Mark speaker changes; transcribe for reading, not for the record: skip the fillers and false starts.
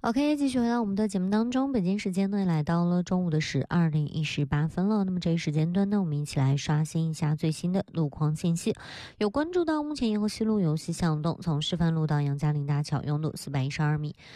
Speaker 1: OK， 继续回到我们的节目当中。北京时间呢来到了中午的12点18分了。那么这一时间段呢，我们一起来刷新一下最新的路况信息。有关注到目前银河西路由西向东，从示范路到杨家岭大桥拥堵412米，